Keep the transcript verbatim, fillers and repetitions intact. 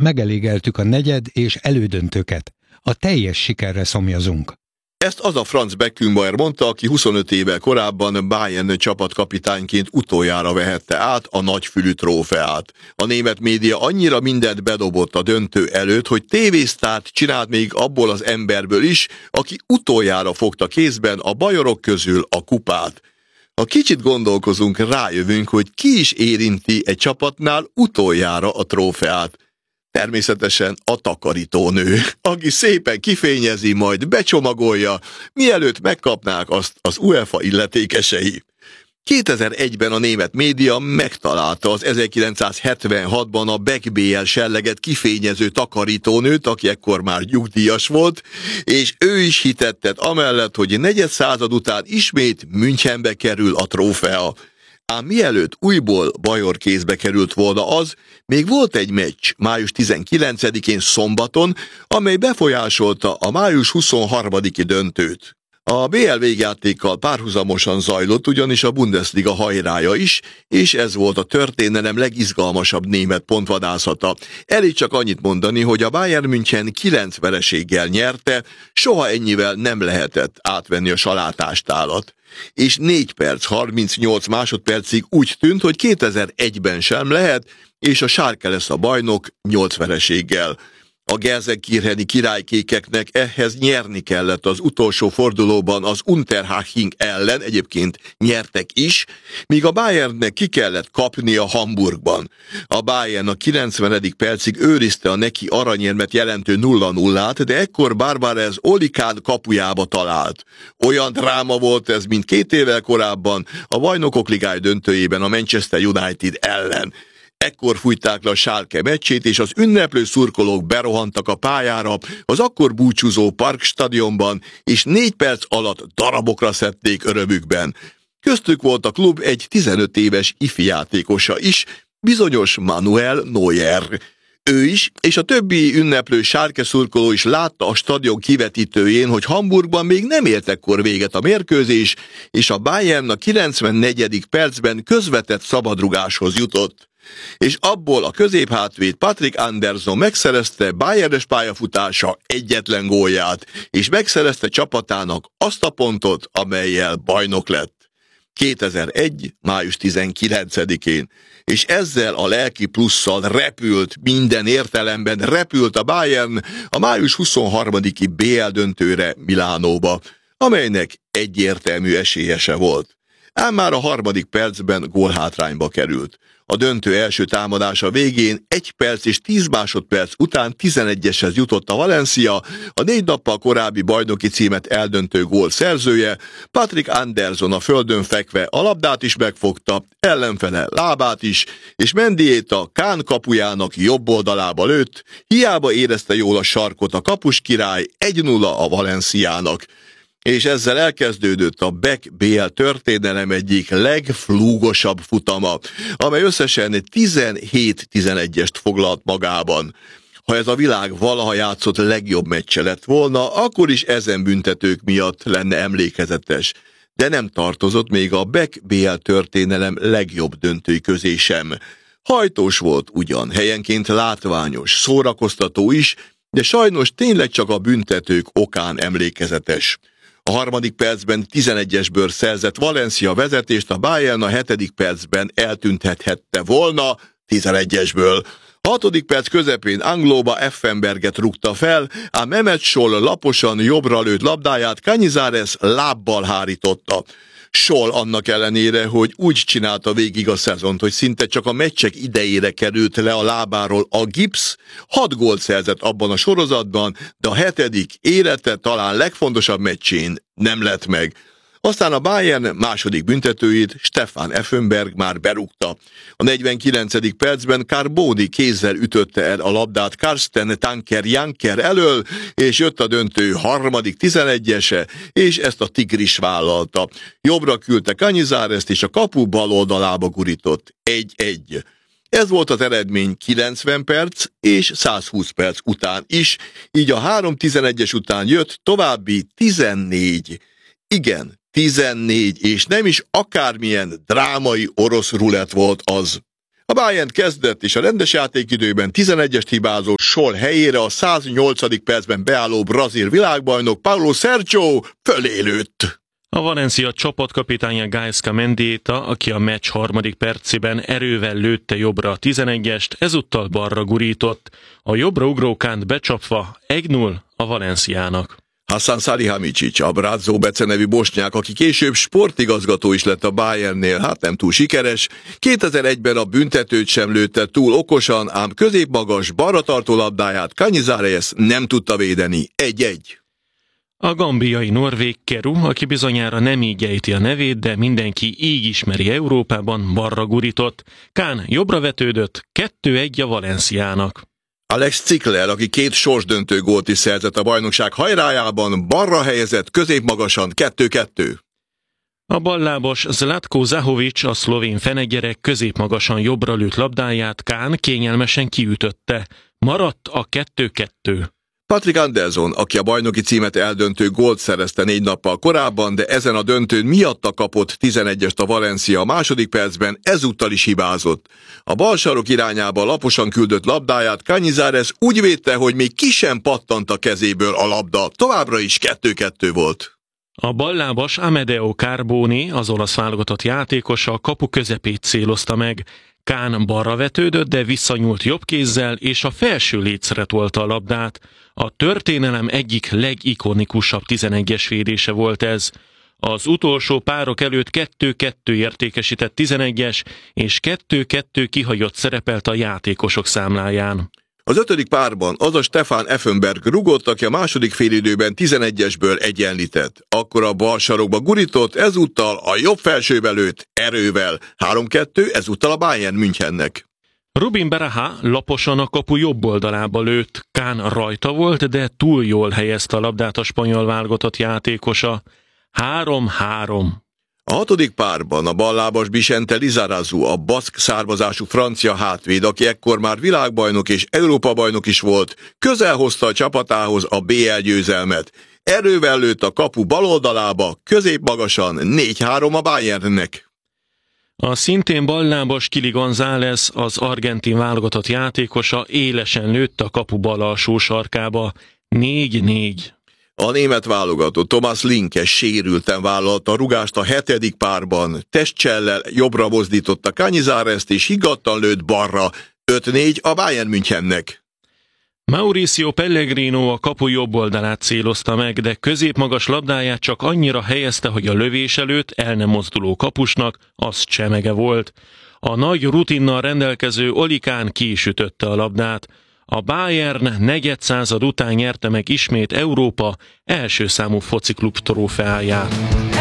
megelégeltük a negyed és elődöntőket. A teljes sikerre szomjazunk. Ezt az a Franz Beckenbauer mondta, aki huszonöt éve korábban Bayern csapatkapitányként utoljára vehette át a nagyfülű trófeát. A német média annyira mindent bedobott a döntő előtt, hogy tévésztárt csinált még abból az emberből is, aki utoljára fogta kézben a bajorok közül a kupát. Ha kicsit gondolkozunk, rájövünk, hogy ki is érinti egy csapatnál utoljára a trófeát. Természetesen a takarítónő, aki szépen kifényezi, majd becsomagolja, mielőtt megkapnák azt az UEFA illetékesei. kétezer-egyben a német média megtalálta az ezerkilencszázhetvenhatban a Beck bé el serleget kifényező takarítónőt, aki ekkor már nyugdíjas volt, és ő is hitettet amellett, hogy negyed század után ismét Münchenbe kerül a trófea. Ám mielőtt újból bajor kézbe került volna az, még volt egy meccs május tizenkilencedikén szombaton, amely befolyásolta a május huszonharmadiki döntőt. A bé el végjátékkal párhuzamosan zajlott ugyanis a Bundesliga hajrája is, és ez volt a történelem legizgalmasabb német pontvadászata. Elég csak annyit mondani, hogy a Bayern München kilenc vereséggel nyerte, soha ennyivel nem lehetett átvenni a salátástálat. És négy perc harmincnyolc másodpercig úgy tűnt, hogy kétezer-egyben sem lehet, és a Schalke lesz a bajnok nyolc vereséggel. A Gelsenkircheni királykékeknek ehhez nyerni kellett az utolsó fordulóban az Unterhaching ellen, egyébként nyertek is, míg a Bayernnek ki kellett kapnia Hamburgban. A Bayern a kilencvenedik percig őrizte a neki aranyérmet jelentő nulla nullát, de ekkor Barbarez Olikán kapujába talált. Olyan dráma volt ez, mint két évvel korábban a Bajnokok Ligája döntőjében a Manchester United ellen. Ekkor fújták le a Schalke meccsét, és az ünneplő szurkolók berohantak a pályára az akkor búcsúzó Parkstadionban, és négy perc alatt darabokra szedték örömükben. Köztük volt a klub egy tizenöt éves ifi játékosa is, bizonyos Manuel Neuer. Ő is, és a többi ünneplő Schalke szurkoló is látta a stadion kivetítőjén, hogy Hamburgban még nem ért ekkor véget a mérkőzés, és a Bayern a kilencvennegyedik percben közvetett szabadrugáshoz jutott. És abból a középhátvéd Patrick Anderson megszerezte Bayernes pályafutása egyetlen gólját, és megszerezte csapatának azt a pontot, amellyel bajnok lett. kétezer-egy. május tizenkilencedikén. És ezzel a lelki plusszal repült, minden értelemben repült a Bayern a május huszonharmadiki bé el döntőre Milánóba, amelynek egyértelmű esélyese volt. Ám már a harmadik percben gólhátrányba került. A döntő első támadása végén egy perc és tíz másodperc után tizenegyeshez jutott a Valencia, a négy nappal korábbi bajnoki címet eldöntő gól szerzője. Patrick Anderson a földön fekve a labdát is megfogta, ellenfele lábát is, és Mendieta Kahn kapujának jobb oldalába lőtt, hiába érezte jól a sarkot a kapuskirály, egy nulla a Valenciának. És ezzel elkezdődött a Beck bé el történelem egyik legflúgosabb futama, amely összesen tizenhét tizenegyest foglalt magában. Ha ez a világ valaha játszott legjobb meccse lett volna, akkor is ezen büntetők miatt lenne emlékezetes, de nem tartozott még a Beck bé el történelem legjobb döntői közé sem. Hajtós volt ugyan, helyenként látványos, szórakoztató is, de sajnos tényleg csak a büntetők okán emlékezetes. A harmadik percben tizenegyesből szerzett Valencia vezetést, a Bayern a hetedik percben eltüntethette volna tizenegyesből. A hatodik perc közepén Anglóba Effenberget rúgta fel, ám Mehmet Scholl laposan jobbra lőtt labdáját Cañizares lábbal hárította. Scholl annak ellenére, hogy úgy csinálta végig a szezont, hogy szinte csak a meccsek idejére került le a lábáról a gipsz, hat gólt szerzett abban a sorozatban, de a hetedik élete talán legfontosabb meccsén nem lett meg. Aztán a Bayern második büntetőjét Stefan Effenberg már berúgta. A negyvenkilencedik percben Carboni kézzel ütötte el a labdát Karsten Tanker Janker elől, és jött a döntő harmadik tizenegyese, és ezt a tigris vállalta. Jobbra küldte Cañizarest, és a kapu bal oldalába gurított. egy-egy. Ez volt az eredmény kilencven perc és százhúsz perc után is, így a három tizenegyes után jött további tizennégy. Igen, tizennégy, és nem is akármilyen drámai orosz rulett volt az. A Bayern kezdett, és a rendes játékidőben tizenegyest hibázó sor helyére a száznyolcadik percben beálló brazil világbajnok Paulo Sérgio fölélőtt. A Valencia csapatkapitánya Gaisca Mendieta, aki a meccs harmadik percében erővel lőtte jobbra a tizenegyest, ezúttal balra gurított. A jobbra ugró Kánt becsapva egy null a Valenciának. Hasan Salihamidzic, a Brazzo Bece nevű bosnyák, aki később sportigazgató is lett a Bayernnél, hát nem túl sikeres, kétezer-egyben a büntetőt sem lőtte túl okosan, ám középmagas, balra tartó labdáját Cañizares nem tudta védeni. egy-egy. A gambiai norvég Keru, aki bizonyára nem így ejti a nevét, de mindenki így ismeri Európában, balra gurított. Kán jobbra vetődött, kettő egy a Valenciának. Alex Cikler, aki két sorsdöntő gólt is szerzett a bajnokság hajrájában, balra helyezett középmagasan kettő-kettő. A ballábos Zlatko Zahovic, a szlovén fenegyerek középmagasan jobbra lőtt labdáját Kán kényelmesen kiütötte. Maradt a kettő-kettő. Patrick Anderson, aki a bajnoki címet eldöntő gólt szerezte négy nappal korábban, de ezen a döntőn miatta kapott tizenegyest a Valencia a második percben, ezúttal is hibázott. A balsarok irányába laposan küldött labdáját Cañizares úgy védte, hogy még ki sem pattant a kezéből a labda, továbbra is kettő-kettő volt. A ballábas Amedeo Carboni, az olasz válogatott játékosa, a kapu közepét célozta meg. Kán balra vetődött, de visszanyúlt jobb kézzel, és a felső lécre tolta a labdát. A történelem egyik legikonikusabb tizenegyes védése volt ez. Az utolsó párok előtt kettő-kettő értékesített tizenegyes, és kettő-kettő kihagyott szerepelt a játékosok számláján. Az ötödik párban az a Stefan Effenberg rugott, aki a második félidőben tizenegyesből egyenlített. Akkor a bal sarokba gurított, ezúttal a jobb felsőbe lőtt, erővel. három-kettő, ezúttal a Bayern Münchennek. Rubin Baraja laposan a kapu jobb oldalába lőtt. Kán rajta volt, de túl jól helyezte a labdát a spanyol válogatott játékosa. három-három. A hatodik párban a ballábas Vicente Lizarazu, a baszk származású francia hátvéd, aki ekkor már világbajnok és Európa-bajnok is volt, közel hozta a csapatához a bé el győzelmet. Erővel lőtt a kapu baloldalába, középmagasan négy-három a Bayernnek. A szintén ballábas Kili González, az argentin válogatott játékosa élesen lőtt a kapu bal alsó sarkába. négy-négy. A német válogatott Thomas Linke sérülten vállalta a rugást a hetedik párban, testcsellel jobbra mozdította Cañizarest és higgadtan lőtt balra. öt-négy a Bayern Münchennek. Mauricio Pellegrino a kapu jobb oldalát célozta meg, de középmagas labdáját csak annyira helyezte, hogy a lövés előtt el nem mozduló kapusnak az csemege volt. A nagy rutinnal rendelkező Oli Kahn ki is ütötte a labdát. A Bayern negyedszázad után nyerte meg ismét Európa első számú fociklub trófeáját.